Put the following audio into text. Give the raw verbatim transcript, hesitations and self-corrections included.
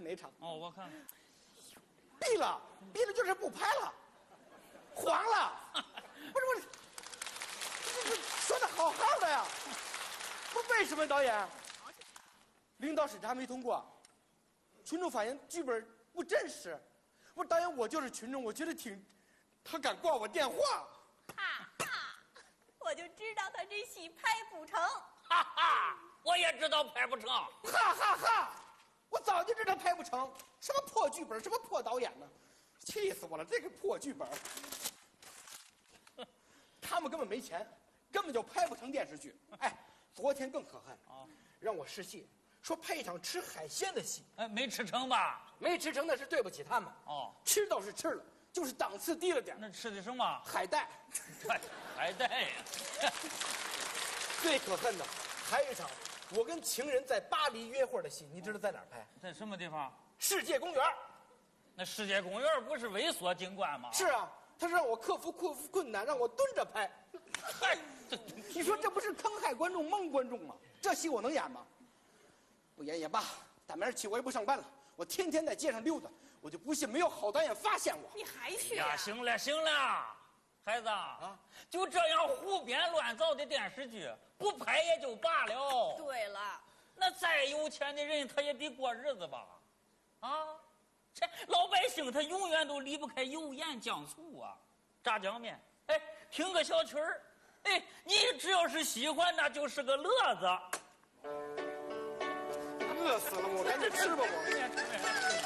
哪场？ 哦，我看毙了，毙了就是不拍了，黄了。不是不是，这这说的好好的呀，不为什么导演？领导审查没通过，群众反映剧本不真实。我说导演，我就是群众，我觉得挺，他敢挂我电话。 哈哈，我就知道他这戏拍不成。 哈哈，我也知道拍不成。 哈哈哈！我早就知道拍不成，什么破剧本，什么破导演呢，气死我了！这个破剧本，他们根本没钱，根本就拍不成电视剧。哎，昨天更可恨啊，让我试戏，说拍一场吃海鲜的戏， 哎，没吃成吧？ 没吃成那是对不起他们。 哦， 吃倒是吃了，就是档次低了点。 那吃的什么？ 海带， 海带呀！ 最可恨的还有一场，我跟情人在巴黎约会的戏，你知道在哪儿拍？ 在什么地方？ 世界公园。 那世界公园不是猥琐景观吗？ 是啊，他是让我克服克服困难，让我蹲着拍。 嗨， 你说这不是坑害观众、蒙观众吗？这戏我能演吗？不演也罢，打明儿起我也不上班了，我天天在街上溜达，我就不信没有好导演发现我。 你还去呀？ 呀？ 行了行了，孩子啊，就这样胡编乱造的电视剧，不拍也就罢了。 对了， 那再有钱的人，他也得过日子吧？啊，这老百姓他永远都离不开油盐酱醋啊，炸酱面，哎，听个小曲儿，哎，你只要是喜欢，那就是个乐子。 饿死了我，赶紧吃吧我。